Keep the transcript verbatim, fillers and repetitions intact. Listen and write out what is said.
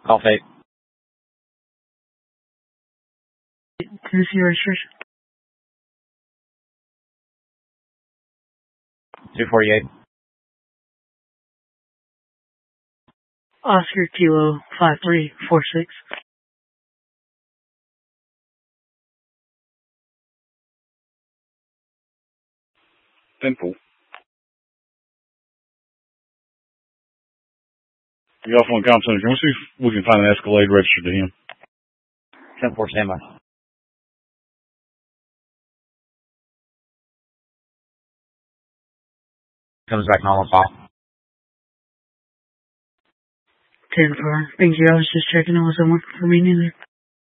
Call fate. Tennessee registration. two forty-eight. Oscar Kilo five three four six. Simple. You off on comp center. Can we see if we can find an Escalade registered to him? ten four, standby. Comes back normal file. ten four. Thank you. I was just checking. It wasn't working for me neither.